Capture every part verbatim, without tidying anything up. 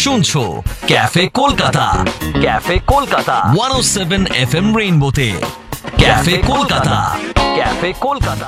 শুনছো cafe Kolkata, cafe Kolkata one ও seven F M রেইনবোতে। Cafe Kolkata, cafe Kolkata.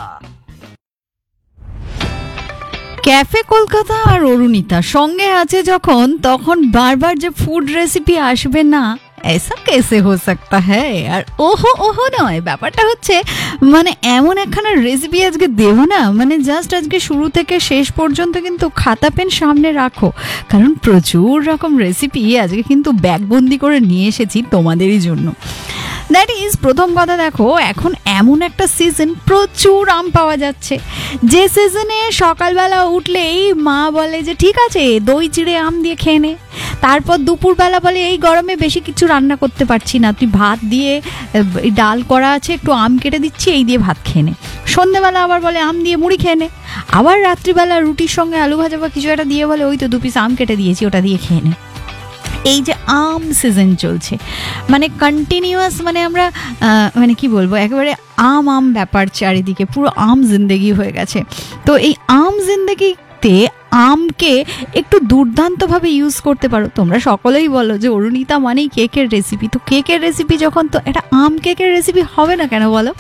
Cafe Kolkata আর অরুণিতা সঙ্গে আছে যখন, তখন বারবার যে ফুড রেসিপি আসবে না, ऐसा कैसे हो सकता है। আর ওহো ওহো নয়, ব্যাপারটা হচ্ছে মানে এমন একখানা রেসিপি আজকে দেবো না, মানে জাস্ট আজকে শুরু থেকে শেষ পর্যন্ত কিন্তু খাতা পেন সামনে রাখো, কারণ প্রচুর রকম রেসিপি আজকে কিন্তু ব্যাগবন্দি করে নিয়ে এসেছি তোমাদেরই জন্য। দ্যাট ইজ, প্রথম কথা দেখো, এখন এমন একটা সিজন, প্রচুর আম পাওয়া যাচ্ছে, যে সিজনে সকালবেলা উঠলেই মা বলে যে ঠিক আছে দই চিড়ে আম দিয়ে খেয়ে নে, তারপর দুপুরবেলা বলে এই গরমে বেশি কিছু রান্না করতে পারছি না, তুই ভাত দিয়ে ডাল করা আছে একটু আম কেটে দিচ্ছি এই দিয়ে ভাত খেয়ে নে, সন্ধ্যেবেলা আবার বলে আম দিয়ে মুড়ি খেয়ে নে, আবার রাত্রিবেলা রুটির সঙ্গে আলু ভাজা বা কিছু একটা দিয়ে বলে ওই তো দু পিস আম কেটে দিয়েছি ওটা দিয়ে খেয়ে নে। এই যে আম সিজন চলছে, মানে কন্টিনিউয়াস, মানে আমরা মানে কি বলবো, একেবারে আম আম ব্যাপার, চারিদিকে পুরো আম জিন্দেগি হয়ে গেছে। তো এই আম জিন্দেগিতে আমকে একটু দুর্দান্তভাবে ইউজ করতে পারো। তোমরা সকলেই বলো যে অরুণিতা মানেই কেকের রেসিপি, তো কেকের রেসিপি যখন, তো এটা আম কেকের রেসিপি হবে না কেন বলো?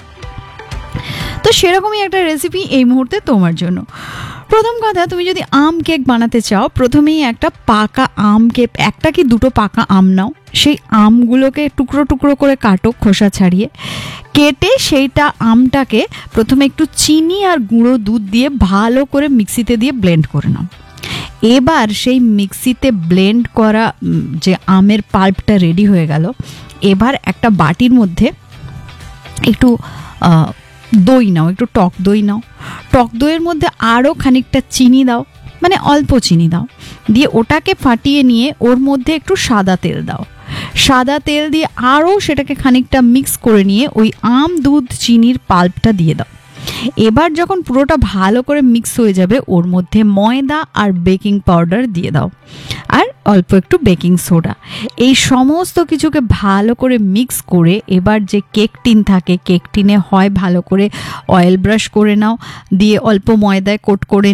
তো সেরকমই একটা রেসিপি এই মুহূর্তে তোমার জন্য। প্রথম কথা, তুমি যদি আম কেক বানাতে চাও, প্রথমেই একটা পাকা আমকে, একটা কি দুটো পাকা আম নাও, সেই আমগুলোকে টুকরো টুকরো করে কাটো খোসা ছাড়িয়ে, কেটে সেইটা আমটাকে প্রথমে একটু চিনি আর গুঁড়ো দুধ দিয়ে ভালো করে মিক্সিতে দিয়ে ব্লেন্ড করে নাও। এবার সেই মিক্সিতে ব্লেন্ড করা যে আমের পাল্পটা রেডি হয়ে গেল, এবার একটা বাটির মধ্যে একটু দই নাও, একটু টক দই নাও, টক দইয়ের মধ্যে আরও খানিকটা চিনি দাও, মানে অল্প চিনি দাও, দিয়ে ওটাকে ফাটিয়ে নিয়ে ওর মধ্যে একটু সাদা তেল দাও, সাদা তেল দিয়ে আরও সেটাকে খানিকটা মিক্স করে নিয়ে ওই আম দুধ চিনির পাল্পটা দিয়ে দাও। এবার যখন পুরোটা ভালো করে মিক্স হয়ে যাবে, ওর মধ্যে ময়দা আর বেকিং পাউডার দিয়ে দাও, আর অল্প একটু বেকিং সোডা। এই সমস্ত কিছুকে ভালো করে মিক্স করে এবার যে কেক টিন থাকে, কেক টিনে হয় ভালো করে অয়েল ব্রাশ করে নাও, দিয়ে অল্প ময়দায় কোট করে